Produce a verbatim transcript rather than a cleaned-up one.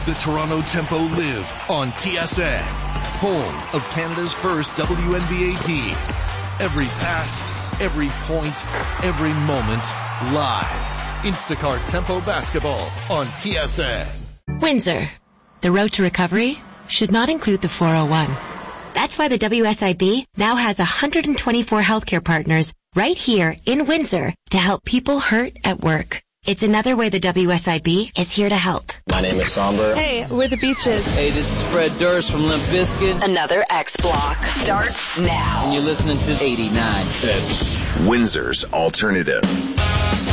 the Toronto Tempo live on T S N, home of Canada's first W N B A team. Every pass, every point, every moment, live. Instacart Tempo Basketball on T S N. Windsor. The road to recovery should not include the four oh one. That's why the W S I B now has one hundred twenty-four healthcare partners right here in Windsor to help people hurt at work. It's another way the W S I B is here to help. My name is Somber. Hey, we're the Beaches. Hey, this is Fred Durst from Limp Bizkit. Another X Block starts now. And you're listening to eighty-nine. It's Windsor's Alternative.